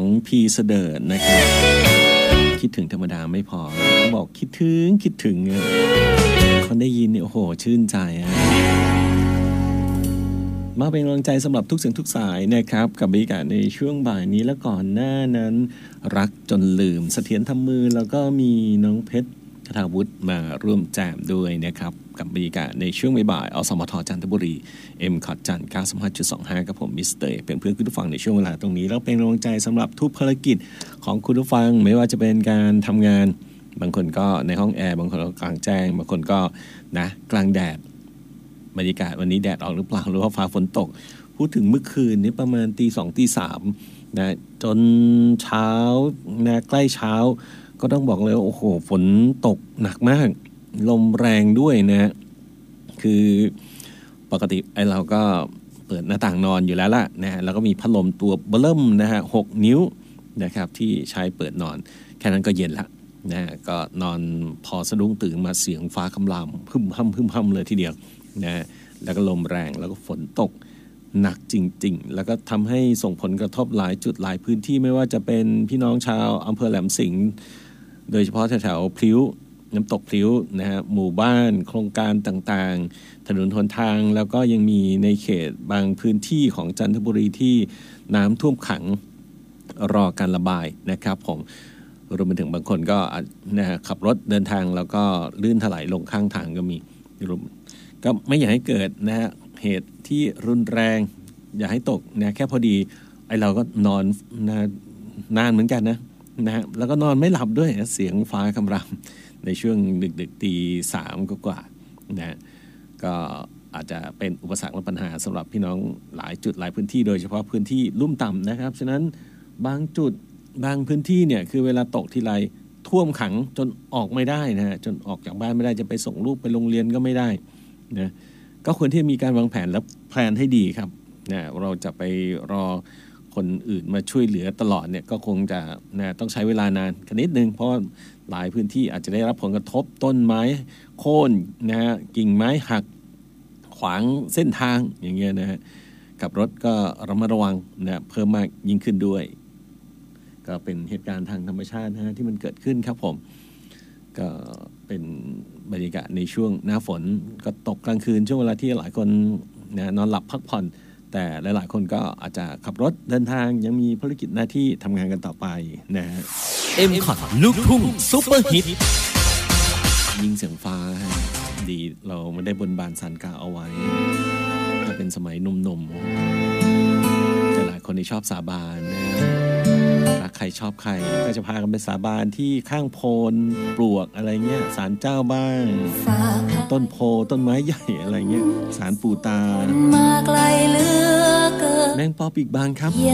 พีเสดิร์ดนะครับคิดถึงธรรมดาไม่พอบอกคิดถึงคนได้ยินเนี่ยโอ้โหชื่นใจมาเป็นกำลังใจสำหรับทุกเสียงทุกสายนะครับกับบรรยากาศในช่วงบ่ายนี้และก่อนหน้านั้นรักจนลืมเสถียรทำมือแล้วก็มีน้องเพชรคทาวุฒิมาร่วมแจมด้วยนะครับกับบรรยากาศในช่วงบ่ายๆอสมทจันทบุรี M.Cot จันทร์ 95.25 กับผมมิสเตอร์เป็นเพื่อนคุณผู้ฟังในช่วงเวลาตรงนี้แล้วเป็นกำลังใจสำหรับทุกภารกิจของคุณผู้ฟังไม่ว่าจะเป็นการทำงานบางคนก็ในห้องแอร์บางคนก็กลางแจ้งบางคนก็นะกลางแดดบรรยากาศวันนี้แดดออกหรือเปล่าหรือว่าฟ้าฝนตกพูดถึงเมื่อคืนนี้ประมาณ 2:00 3:00 นะจนเช้านะใกล้เช้าก็ต้องบอกเลยโอ้โหฝนตกหนักมากลมแรงด้วยนะคือปกติเราก็เปิดหน้าต่างนอนอยู่แล้วล่ะนะแล้วก็มีพัดลมตัวเบิ่มนะฮะ6 นิ้วนะครับที่ใช้เปิดนอนแค่นั้นก็เย็นละนะก็นอนพอสะดุ้งตื่นมาเสียงฟ้าคำรามพึ่มห้ำเลยทีเดียวนะแล้วก็ลมแรงแล้วก็ฝนตกหนักจริงๆแล้วก็ทำให้ส่งผลกระทบหลายจุดหลายพื้นที่ไม่ว่าจะเป็นพี่น้องชาวอำเภอแหลมสิงห์โดยเฉพาะแถวๆพลิ้วน้ำตกพลิ้วนะฮะหมู่บ้านโครงการต่างๆถนนหนทางแล้วก็ยังมีในเขตบางพื้นที่ของจันทบุรีที่น้ำท่วมขังรอการระบายนะครับผมรวมไปถึงบางคนก็นะฮะขับรถเดินทางแล้วก็ลื่นถลายลงข้างทางก็มีก็ไม่อยากให้เกิดนะฮะเหตุที่รุนแรงอย่าให้ตกนะแค่พอดีเราก็นอนนานเหมือนกันนะฮะแล้วก็นอนไม่หลับด้วยเสียงฟ้าคำรามในช่วงดึกๆ 3:00 กว่านะก็อาจจะเป็นอุปสรรคและปัญหาสำหรับพี่น้องหลายจุดหลายพื้นที่โดยเฉพาะพื้นที่ลุ่มต่ำนะครับฉะนั้นบางจุดบางพื้นที่เนี่ยคือเวลาตกทีไรท่วมขังจนออกไม่ได้นะฮะจนออกจากบ้านไม่ได้จะไปส่งลูกไปโรงเรียนก็ไม่ได้นะก็ควรที่มีการวางแผนและแพลนให้ดีครับนะเราจะไปรอคนอื่นมาช่วยเหลือตลอดเนี่ยก็คงจะนะต้องใช้เวลานานกันนิดนึงเพราะหลายพื้นที่อาจจะได้รับผลกระทบต้นไม้โค่นนะฮะกิ่งไม้หักขวางเส้นทางอย่างเงี้ยนะฮะกับรถก็ระมัดระวังนะเพิ่มมากยิ่งขึ้นด้วยก็เป็นเหตุการณ์ทางธรรมชาตินะฮะที่มันเกิดขึ้นครับผมก็เป็นบรรยากาศในช่วงหน้าฝนก็ตกกลางคืนช่วงเวลาที่หลายคนนะนอนหลับพักผ่อนแต่หลายๆคนก็อาจจะขับรถเดินทางยังมีภารกิจหน้าที่ทำงานกันต่อไปนะฮะ M.Cot ลูกทุ่งซุปเปอร์ฮิตยิงเสียงฟ้าดีเราไม่ได้บนบานสานกล่าวเอาไว้ถ้าเป็นสมัยหนุ่มๆแต่หลายคนที่ชอบสาบานนะรักใครชอบใครก็จะพากันไปสาบานที่ข้างโพนปลวกอะไรเงี้ยศาลเจ้าบ้างต้นโพต้นไม้ใหญ่อะไรเงี้ยศาลปู่ตาแมงปอปีกบางครับ